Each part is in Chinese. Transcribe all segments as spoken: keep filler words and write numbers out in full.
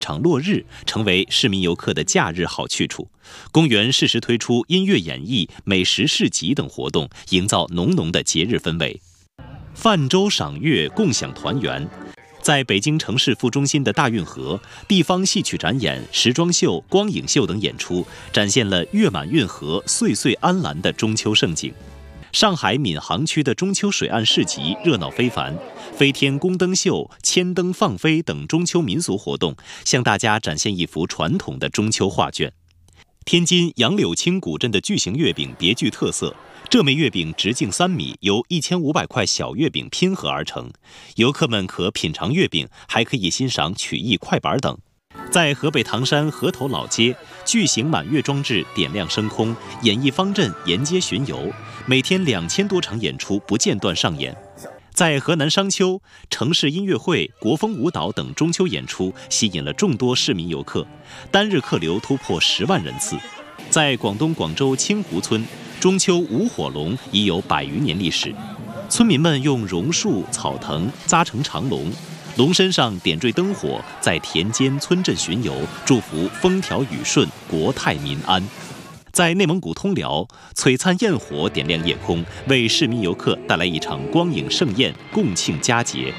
场落日成为市民游客的假日好去处。公园适时推出音乐演绎、美食市集等活动，营造浓浓的节日氛围。泛舟赏月，共享团圆。在北京城市副中心的大运河，地方戏曲展演、时装秀、光影秀等演出，展现了月满运河、岁岁安澜的中秋盛景。上海闵行区的中秋水岸市集热闹非凡，飞天宫灯秀、千灯放飞等中秋民俗活动，向大家展现一幅传统的中秋画卷。天津杨柳青古镇的巨型月饼别具特色，这枚月饼直径三米，由一千五百块小月饼拼合而成。游客们可品尝月饼，还可以欣赏曲艺快板等。在河北唐山河头老街，巨型满月装置点亮升空，演艺方阵沿街巡游，每天两千多场演出不间断上演。在河南商丘，城市音乐会、国风舞蹈等中秋演出吸引了众多市民游客，单日客流突破十万人次。在广东广州清湖村，中秋舞火龙已有百余年历史，村民们用榕树、草藤扎成长龙，龙身上点缀灯火，在田间村镇巡游，祝福风调雨顺、国泰民安。在内蒙古通辽，璀璨焰火点亮夜空，为市民游客带来一场光影盛宴，共庆佳节。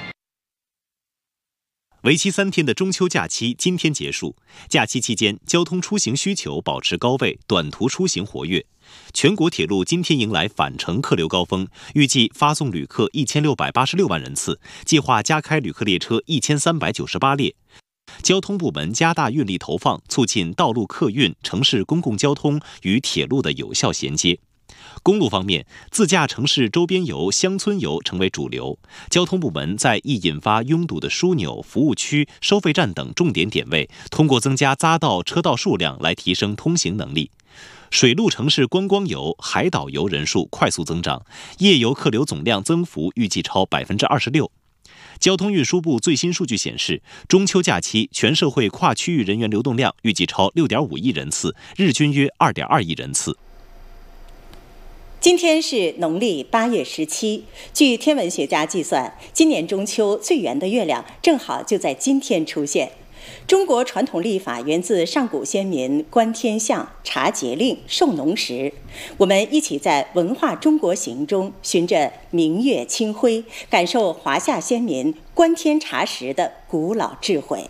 为期三天的中秋假期今天结束，假期期间交通出行需求保持高位，短途出行活跃。全国铁路今天迎来返程客流高峰，预计发送旅客一千六百八十六万人次，计划加开旅客列车一千三百九十八列。交通部门加大运力投放，促进道路客运、城市公共交通与铁路的有效衔接。公路方面，自驾城市周边游、乡村游成为主流。交通部门在易引发拥堵的枢纽、服务区、收费站等重点点位，通过增加匝道车道数量来提升通行能力。水陆城市观光游、海岛游人数快速增长，夜游客流总量增幅预计超百分之二十六。交通运输部最新数据显示，中秋假期全社会跨区域人员流动量预计超六点五亿人次，日均约二点二亿人次。 今天是农历八月十七，据天文学家计算，今年中秋最圆的月亮正好就在今天出现。中国传统历法源自上古先民观天象、察节令、授农时。我们一起在文化中国行中循着明月清辉，感受华夏先民观天察时的古老智慧。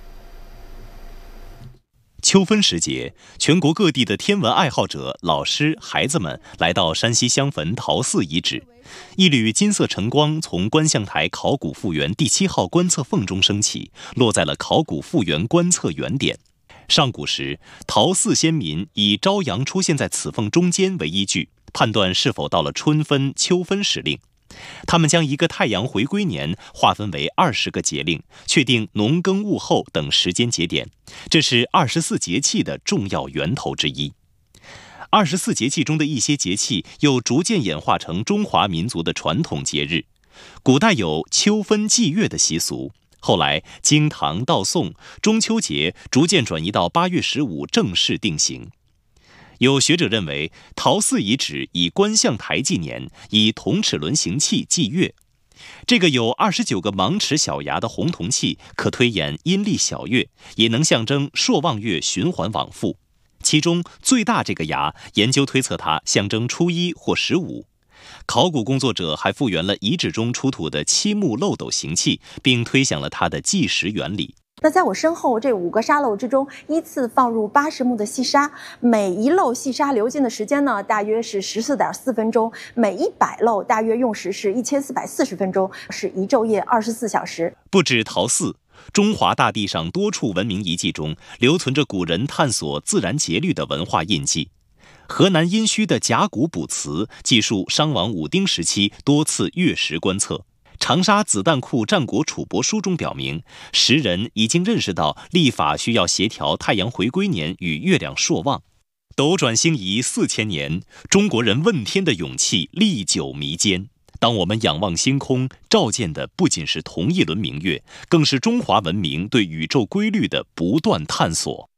秋分时节，全国各地的天文爱好者、老师、孩子们来到山西襄汾陶寺遗址，一缕金色晨光从观象台考古复原第七号观测缝中升起，落在了考古复原观测原点。上古时，陶寺先民以朝阳出现在此缝中间为依据，判断是否到了春分、秋分时令。他们将一个太阳回归年划分为二十个节令，确定农耕物候等时间节点，这是二十四节气的重要源头之一。二十四节气中的一些节气又逐渐演化成中华民族的传统节日。古代有秋分祭月的习俗，后来经唐到宋，中秋节逐渐转移到八月十五正式定型。有学者认为，陶寺遗址以观象台纪年，以铜齿轮形器祭月。这个有二十九个芒齿小牙的红铜器，可推演阴历小月，也能象征朔望月循环往复。其中最大这个牙，研究推测它象征初一或十五。考古工作者还复原了遗址中出土的漆木漏斗形器，并推想了它的计时原理。 那在我身后这五个沙漏之中，依次放入八十目的细沙，每一漏细沙流进的时间呢，大约是十四点四分钟，每一百漏大约用时是一千四百四十分钟，是一昼夜二十四小时。 不止陶寺，中华大地上多处文明遗迹中留存着古人探索自然节律的文化印记。河南殷墟的甲骨卜辞记述商王武丁时期多次月食观测。长沙子弹库战国楚帛书中表明，时人已经认识到历法需要协调太阳回归年与月亮朔望。斗转星移四千年，中国人问天的勇气历久弥坚。当我们仰望星空，照见的不仅是同一轮明月，更是中华文明对宇宙规律的不断探索。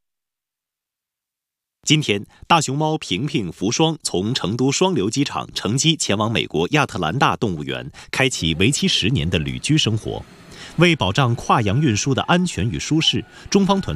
今天，大熊猫平平、福双从成都双流机场乘机前往美国亚特兰大动物园，开启为期十年的旅居生活。为保障跨洋运输的安全与舒适，中方团队